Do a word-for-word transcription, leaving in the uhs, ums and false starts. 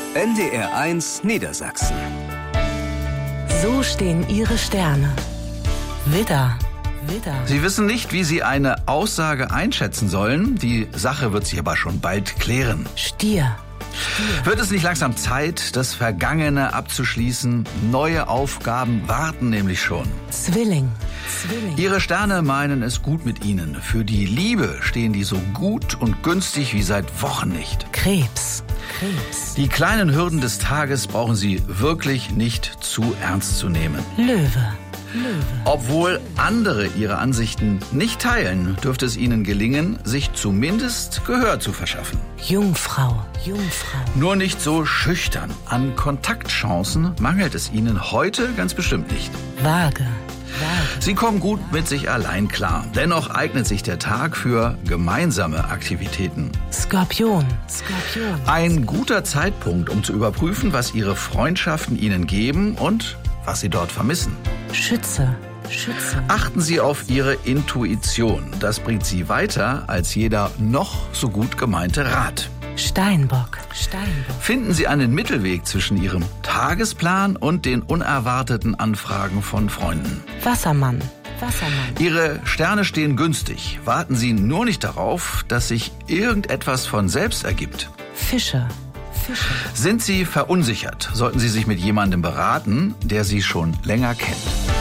N D R eins Niedersachsen. So stehen Ihre Sterne. Widder, Widder. Sie wissen nicht, wie Sie eine Aussage einschätzen sollen. Die Sache wird sich aber schon bald klären. Stier, Stier. Wird es nicht langsam Zeit, das Vergangene abzuschließen? Neue Aufgaben warten nämlich schon. Zwilling, Zwilling. Ihre Sterne meinen es gut mit Ihnen. Für die Liebe stehen die so gut und günstig wie seit Wochen nicht. Krebs, Krebs. Die kleinen Hürden des Tages brauchen Sie wirklich nicht zu ernst zu nehmen. Löwe, Löwe. Obwohl andere Ihre Ansichten nicht teilen, dürfte es Ihnen gelingen, sich zumindest Gehör zu verschaffen. Jungfrau, Jungfrau. Nur nicht so schüchtern. An Kontaktchancen mangelt es Ihnen heute ganz bestimmt nicht. Waage, Waage. Sie kommen gut mit sich allein klar. Dennoch eignet sich der Tag für gemeinsame Aktivitäten. Skorpion, Skorpion. Ein guter Zeitpunkt, um zu überprüfen, was Ihre Freundschaften Ihnen geben und was Sie dort vermissen. Schütze, Schütze. Achten Sie auf Ihre Intuition. Das bringt Sie weiter als jeder noch so gut gemeinte Rat. Steinbock, Steinbock. Finden Sie einen Mittelweg zwischen Ihrem Tagesplan und den unerwarteten Anfragen von Freunden. Wassermann, Wassermann. Ihre Sterne stehen günstig. Warten Sie nur nicht darauf, dass sich irgendetwas von selbst ergibt. Fische, Fische. Sind Sie verunsichert, sollten Sie sich mit jemandem beraten, der Sie schon länger kennt.